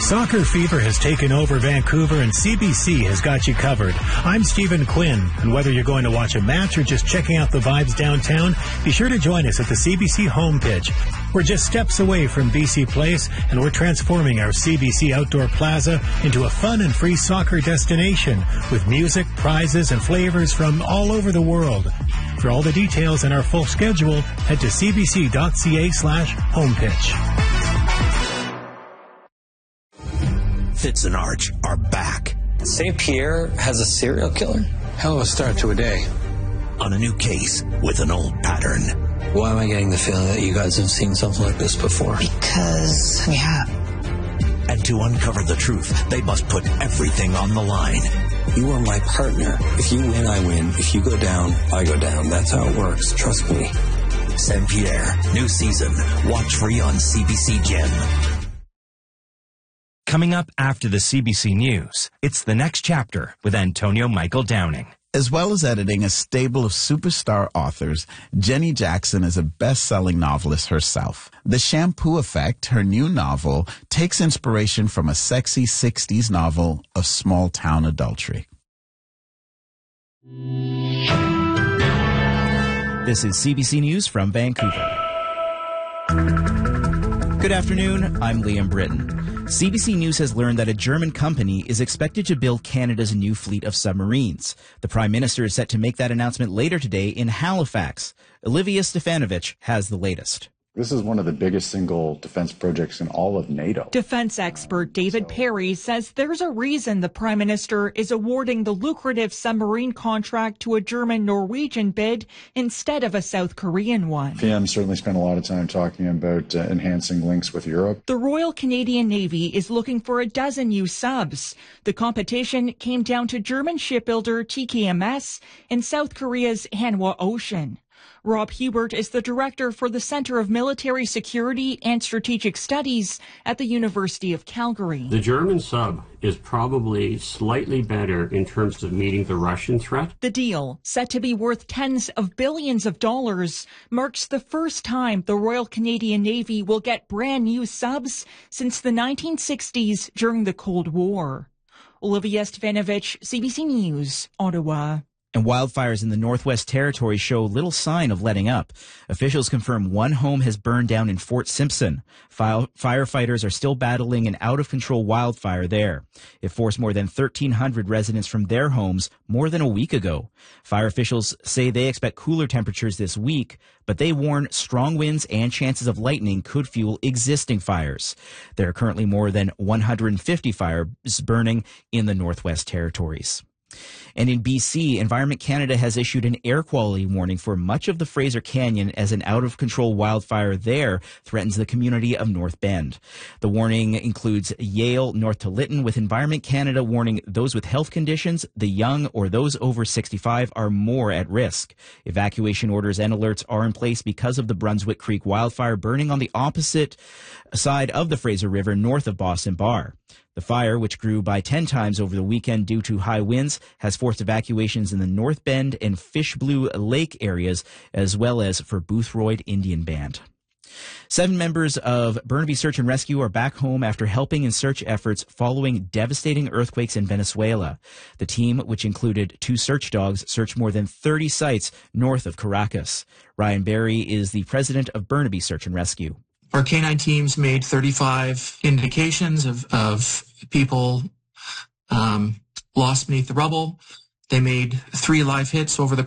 Soccer fever has taken over Vancouver, and CBC has got you covered. I'm Stephen Quinn, and whether you're going to watch a match or just checking out the vibes downtown, be sure to join us at the CBC home pitch. We're just steps away from BC Place, and we're transforming our CBC Outdoor Plaza into a fun and free soccer destination with music, prizes, and flavors from all over the world. For all the details and our full schedule, head to cbc.ca/homepitch. Fitz and Arch are back. St. Pierre has a serial killer? Hell of a start to a day. On a new case with an old pattern. Why am I getting the feeling that you guys have seen something like this before? Because we have. And to uncover the truth, they must put everything on the line. You are my partner. If you win, I win. If you go down, I go down. That's how it works. Trust me. St. Pierre, new season. Watch free on CBC Gem. Coming up after the CBC News, it's The Next Chapter with Antonio Michael Downing. As well as editing a stable of superstar authors, Jenny Jackson is a best-selling novelist herself. The Shampoo Effect, her new novel, takes inspiration from a sexy 60s novel of small-town adultery. This is CBC News from Vancouver. Good afternoon, I'm Liam Britton. CBC News has learned that a German company is expected to build Canada's new fleet of submarines. The Prime Minister is set to make that announcement later today in Halifax. Olivia Stefanovich has the latest. This is one of the biggest single defense projects in all of NATO. Defense expert David Perry says there's a reason the Prime Minister is awarding the lucrative submarine contract to a German-Norwegian bid instead of a South Korean one. PM certainly spent a lot of time talking about enhancing links with Europe. The Royal Canadian Navy is looking for a dozen new subs. The competition came down to German shipbuilder TKMS and South Korea's Hanwha Ocean. Rob Hubert is the director for the Centre of Military Security and Strategic Studies at the University of Calgary. The German sub is probably slightly better in terms of meeting the Russian threat. The deal, set to be worth tens of billions of dollars, marks the first time the Royal Canadian Navy will get brand new subs since the 1960s during the Cold War. Olivia Stefanovich, CBC News, Ottawa. And wildfires in the Northwest Territories show little sign of letting up. Officials confirm one home has burned down in Fort Simpson. Firefighters are still battling an out-of-control wildfire there. It forced more than 1,300 residents from their homes more than a week ago. Fire officials say they expect cooler temperatures this week, but they warn strong winds and chances of lightning could fuel existing fires. There are currently more than 150 fires burning in the Northwest Territories. And in BC, Environment Canada has issued an air quality warning for much of the Fraser Canyon as an out-of-control wildfire there threatens the community of North Bend. The warning includes Yale north to Lytton, with Environment Canada warning those with health conditions, the young, or those over 65 are more at risk. Evacuation orders and alerts are in place because of the Brunswick Creek wildfire burning on the opposite side of the Fraser River north of Boston Bar. The fire, which grew by 10 times over the weekend due to high winds, has forced evacuations in the North Bend and Fish Blue Lake areas, as well as for Boothroyd Indian Band. 7 members of Burnaby Search and Rescue are back home after helping in search efforts following devastating earthquakes in Venezuela. The team, which included 2 search dogs, searched more than 30 sites north of Caracas. Ryan Berry is the president of Burnaby Search and Rescue. Our canine teams made 35 indications of people lost beneath the rubble. They made 3 live hits over the